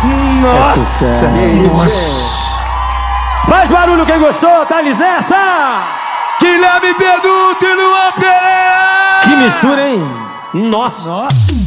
Nossa! Nossa! Faz barulho quem gostou, Thales nessa! Guilherme Beduto e Luan Pereira! Que mistura, hein? Nossa!